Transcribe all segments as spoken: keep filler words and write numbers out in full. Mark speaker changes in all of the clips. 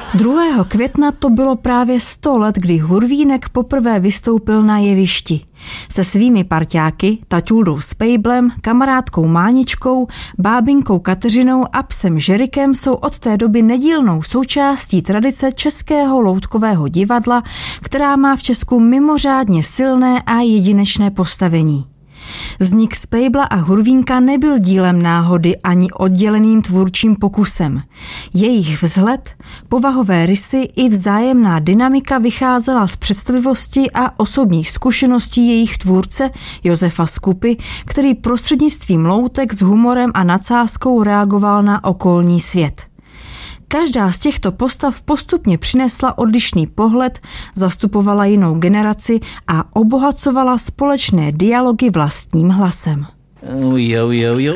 Speaker 1: druhého května to bylo právě sto let, kdy Hurvínek poprvé vystoupil na jevišti. Se svými parťáky, Taťuldou Spejblem, kamarádkou Máničkou, bábinkou Kateřinou a psem Žerikem jsou od té doby nedílnou součástí tradice Českého loutkového divadla, která má v Česku mimořádně silné a jedinečné postavení. Vznik Spejbla a Hurvínka nebyl dílem náhody ani odděleným tvůrčím pokusem. Jejich vzhled, povahové rysy i vzájemná dynamika vycházela z představivosti a osobních zkušeností jejich tvůrce Josefa Skupy, který prostřednictvím loutek s humorem a nadsázkou reagoval na okolní svět. Každá z těchto postav postupně přinesla odlišný pohled, zastupovala jinou generaci a obohacovala společné dialogy vlastním hlasem.
Speaker 2: Jo, jo, jo.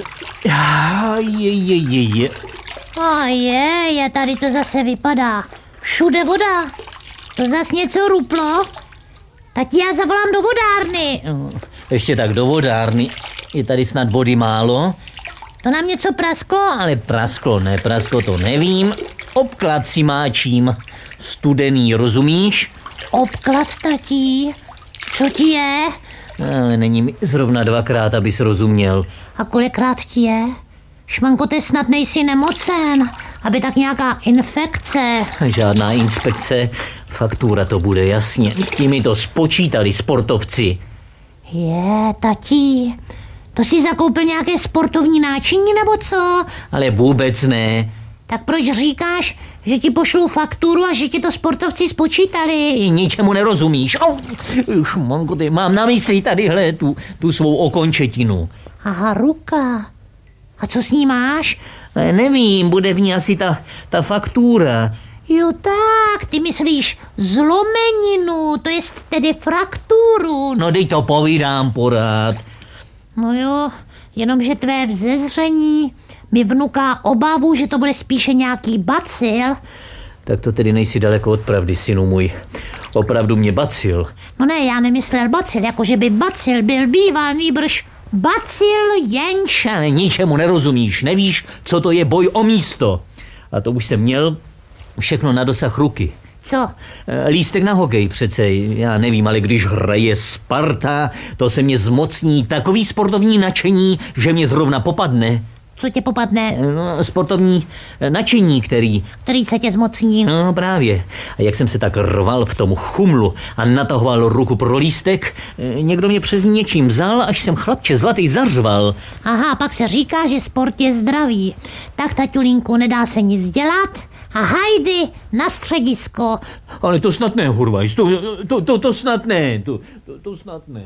Speaker 2: Je, je, je, je.
Speaker 3: A je, je, tady to zase vypadá. Všude voda. To zase něco ruplo. Tak já zavolám do vodárny.
Speaker 2: Ještě tak do vodárny. Je tady snad vody málo?
Speaker 3: To nám něco prasklo?
Speaker 2: Ale prasklo, ne, prasklo, to nevím. Obklad si máčím. Studený, rozumíš?
Speaker 3: Obklad, tatí? Co ti je?
Speaker 2: Ale není mi zrovna dvakrát, abys rozuměl.
Speaker 3: A kolikrát ti je? Šmanko, ty snad nejsi nemocen, aby tak nějaká infekce.
Speaker 2: Žádná inspekce, faktura to bude, jasně. Ti mi to spočítali sportovci.
Speaker 3: Je, tatí, to jsi zakoupil nějaké sportovní náčiní nebo co?
Speaker 2: Ale vůbec ne.
Speaker 3: Tak proč říkáš, že ti pošlou fakturu a že ti to sportovci spočítali?
Speaker 2: Ničemu nerozumíš. Oh, šmanko, ty mám na mysli tadyhle tu, tu svou okončetinu.
Speaker 3: Aha, ruka. A co s ní máš?
Speaker 2: Ne, nevím, bude v ní asi ta, ta faktura.
Speaker 3: Jo tak, ty myslíš zlomeninu, to je tedy frakturu.
Speaker 2: No dej to povídám pořád.
Speaker 3: No jo, jenomže tvé vzezření mi vnuká obavu, že to bude spíše nějaký bacil.
Speaker 2: Tak to tedy nejsi daleko od pravdy, synu můj. Opravdu mě bacil.
Speaker 3: No ne, já nemyslel bacil, jakože by bacil byl býval, nýbrž bacil jenž.
Speaker 2: Ale ničemu nerozumíš, nevíš, co to je boj o místo. A to už jsem měl všechno na dosah ruky.
Speaker 3: Co?
Speaker 2: Lístek na hokej přece, já nevím, ale když hraje Sparta, to se mě zmocní takový sportovní nadšení, že mě zrovna popadne.
Speaker 3: Co tě popadne?
Speaker 2: No, sportovní nadšení, který...
Speaker 3: Který se tě zmocní.
Speaker 2: No právě. A jak jsem se tak rval v tom chumlu a natahoval ruku pro lístek, někdo mě přes něčím vzal, až jsem chlapče zlatý zařval.
Speaker 3: Aha, pak se říká, že sport je zdravý. Tak, taťulínku, nedá se nic dělat a hajdy na středisko.
Speaker 2: Ale to snad ne, Hurvajs, to, to, to, to snad ne, to, to, to snad ne.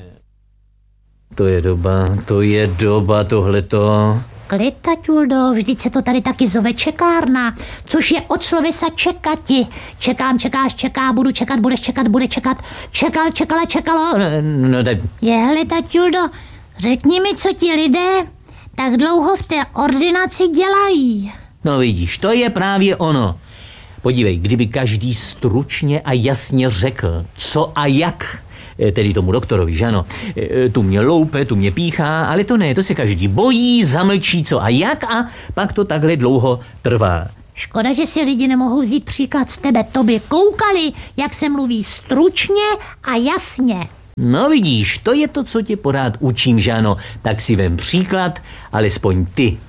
Speaker 2: To je doba, to je doba tohleto.
Speaker 3: Klid, taťuldo, vždyť se to tady taky zove čekárna, což je od slovesa čekati. Čekám, čekáš, čeká, budu čekat, budeš čekat, bude čekat. Čekal, čekala, čekalo.
Speaker 2: No, no tak...
Speaker 3: Jehle, taťuldo, řekni mi, co ti lidé tak dlouho v té ordinaci dělají.
Speaker 2: No vidíš, to je právě ono. Podívej, kdyby každý stručně a jasně řekl, co a jak, tedy tomu doktorovi, že ano, tu mě loupe, tu mě píchá, ale to ne, to se každý bojí, zamlčí co a jak a pak to takhle dlouho trvá.
Speaker 3: Škoda, že si lidi nemohou vzít příklad z tebe, to by koukali, jak se mluví stručně a jasně.
Speaker 2: No vidíš, to je to, co tě pořád učím, že ano, tak si vem příklad, alespoň ty.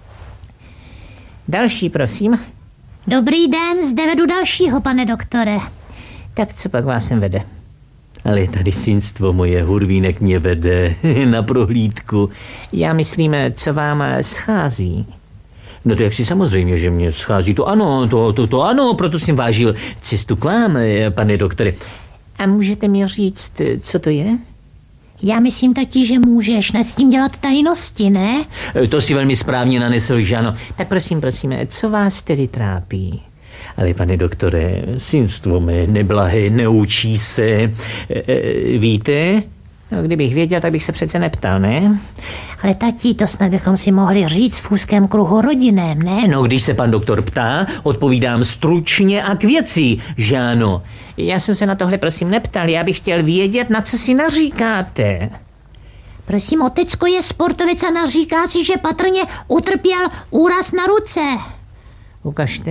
Speaker 2: Další, prosím.
Speaker 3: Dobrý den, zde vedu dalšího, pane doktore.
Speaker 2: Tak co pak vás sem vede? Ale tady synstvo moje, Hurvínek mě vede na prohlídku. Já myslím, co vám schází. No to jak si samozřejmě, že mě schází, to ano, to, to, to ano, proto jsem vážil cestu k vám, pane doktore. A můžete mi říct, co to je?
Speaker 3: Já myslím taky, že můžeš nad tím dělat tajnosti, ne?
Speaker 2: To si velmi správně nanesl, že ano. Tak prosím, prosím, co vás tedy trápí? Ale pane doktore, synstvo mé neblahé neučí se. E, e, víte? No, kdybych věděl, tak bych se přece neptal, ne?
Speaker 3: Ale tatí, to snad bychom si mohli říct v úzkém kruhu rodinném, ne?
Speaker 2: No, když se pan doktor ptá, odpovídám stručně a k věci, že ano. Já jsem se na tohle prosím neptal, já bych chtěl vědět, na co si naříkáte.
Speaker 3: Prosím, otecko je sportovec a naříká si, že patrně utrpěl úraz na ruce.
Speaker 2: Ukažte.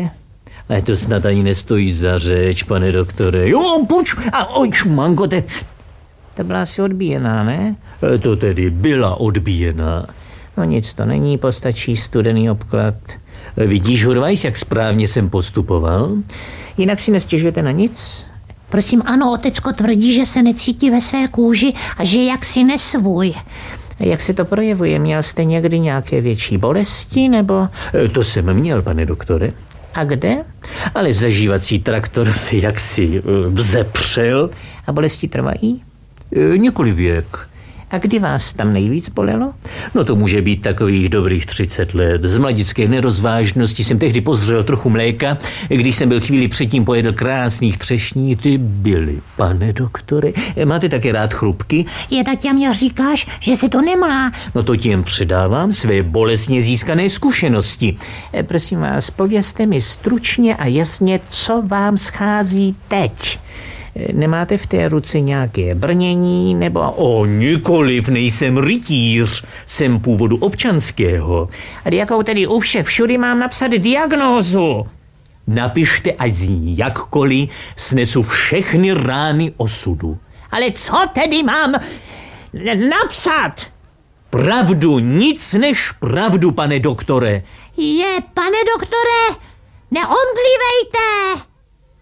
Speaker 2: Ale to snad ani nestojí za řeč, pane doktore. Jo, puč, a oj, šmanko, te... To byla asi odbíjená, ne? To tedy byla odbíjená. No nic to není, postačí studený obklad. Vidíš, Hurvajs, jak správně jsem postupoval? Jinak si nestěžujete na nic?
Speaker 3: Prosím, ano, otecko tvrdí, že se necítí ve své kůži a že jaksi nesvůj.
Speaker 2: Jak se to projevuje? Měl jste někdy nějaké větší bolesti, nebo... To jsem měl, pane doktore. A kde? Ale zažívací traktor se jaksi vzepřel. A bolesti trvají? Několik věk. A kdy vás tam nejvíc bolelo? No to může být takových dobrých třicet let. Z mladické nerozvážnosti jsem tehdy pozřel trochu mléka, když jsem byl chvíli předtím pojedl krásných třešní. Ty byly, pane doktore. Máte také rád chrupky?
Speaker 3: Je, tak já mě říkáš, že se to nemá.
Speaker 2: No to těm předávám své bolestně získané zkušenosti. E, prosím vás, povězte mi stručně a jasně, co vám schází teď. Nemáte v té ruce nějaké brnění, nebo... O, nikoliv, nejsem rytíř, jsem původu občanského. Ale jakou tedy u všech všudy mám napsat diagnózu? Napište, ať zní jakkoliv, snesu všechny rány osudu. Ale co tedy mám napsat? Pravdu, nic než pravdu, pane doktore.
Speaker 3: Je, pane doktore, neomdlívejte!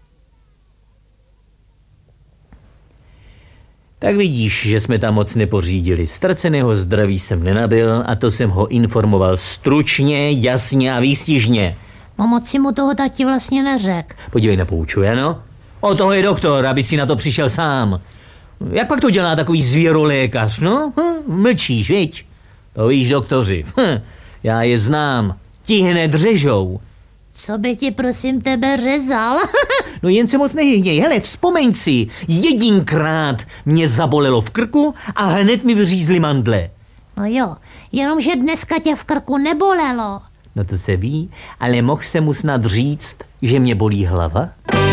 Speaker 2: Tak vidíš, že jsme tam moc nepořídili. Ztraceného zdraví jsem nenabil a to jsem ho informoval stručně, jasně a výstižně.
Speaker 3: No moc si mu toho tati vlastně neřek.
Speaker 2: Podívej na pouču, ano? O toho je doktor, aby si na to přišel sám. Jak pak to dělá takový zvěrolékař, no? Hm, mlčíš, viď? To víš, doktoři. Hm, já je znám. Ti hned řežou.
Speaker 3: Co by ti, prosím tebe, řezal?
Speaker 2: No jen se moc nehyhněj. Hele, vzpomeň si, jedinkrát mě zabolelo v krku a hned mi vyřízli mandle.
Speaker 3: No jo, jenomže dneska tě v krku nebolelo.
Speaker 2: No to se ví, ale mohl se mu snad říct, že mě bolí hlava?